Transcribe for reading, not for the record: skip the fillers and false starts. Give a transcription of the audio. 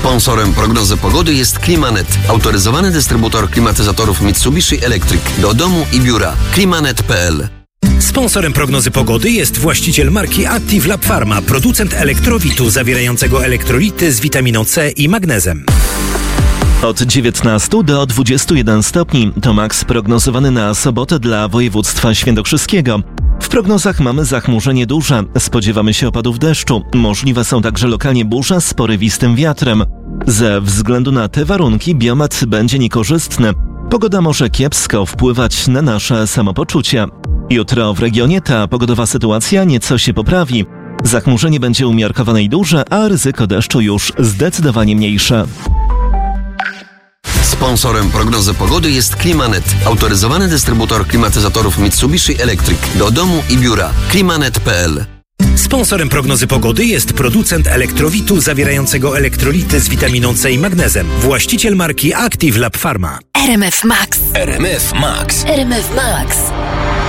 Sponsorem prognozy pogody jest Climanet, autoryzowany dystrybutor klimatyzatorów Mitsubishi Electric do domu i biura. Climanet.pl. Sponsorem prognozy pogody jest właściciel marki Active Lab Pharma, producent elektrowitu zawierającego elektrolity z witaminą C i magnezem. Od 19 do 21 stopni to maks prognozowany na sobotę dla województwa świętokrzyskiego. W prognozach mamy zachmurzenie duże, spodziewamy się opadów deszczu, możliwe są także lokalnie burze z porywistym wiatrem. Ze względu na te warunki biometr będzie niekorzystny. Pogoda może kiepsko wpływać na nasze samopoczucie. Jutro w regionie ta pogodowa sytuacja nieco się poprawi. Zachmurzenie będzie umiarkowane i duże, a ryzyko deszczu już zdecydowanie mniejsze. Sponsorem prognozy pogody jest Climanet, autoryzowany dystrybutor klimatyzatorów Mitsubishi Electric do domu i biura. Climanet.pl. Sponsorem prognozy pogody jest producent elektrowitu zawierającego elektrolity z witaminą C i magnezem. Właściciel marki Active Lab Pharma. RMF Max. RMF Max. RMF Max.